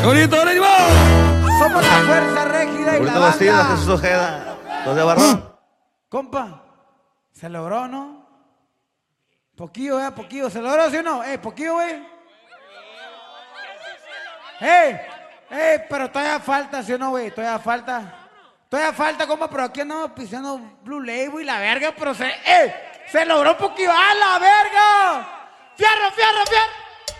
¡Qué bonito, ánimo! Somos la fuerza rígida y la Bonito vestido, banda. Jesús Ojeda. Los de Barrón. Compa, se logró, ¿no? Poquillo, poquillo. ¿Se logró, sí o no? Poquillo, güey. Pero todavía falta, ¿sí o no, güey? Todavía falta, compa, pero aquí andamos pisando Blue Label y la verga, pero se logró poquillo. ¡A la verga! ¡Fierro, fierro, fierro!